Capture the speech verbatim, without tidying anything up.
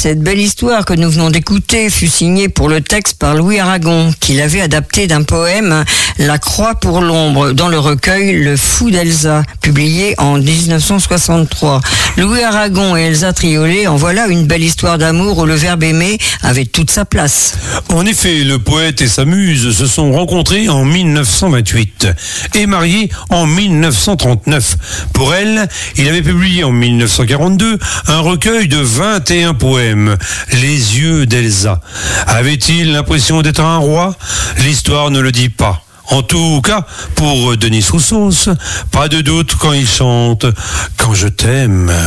Cette belle histoire que nous venons d'écouter fut signée pour le texte par Louis Aragon, qui l'avait adapté d'un poème, La Croix pour l'ombre, dans le recueil Le Fou d'Elsa, publié en dix-neuf cent soixante-trois. Louis Aragon et Elsa Triolet, en voilà une belle histoire d'amour où le verbe aimer avait toute sa place. En effet, le poète et sa muse se sont rencontrés en mille neuf cent vingt-huit et mariés en mille neuf cent trente-neuf. Pour elle, il avait publié en mille neuf cent quarante-deux un recueil de vingt et un poèmes, Les yeux d'Elsa. Avait-il l'impression d'être un roi ? L'histoire ne le dit pas. En tout cas, pour Denis Roussos, pas de doute quand il chante « Quand je t'aime ».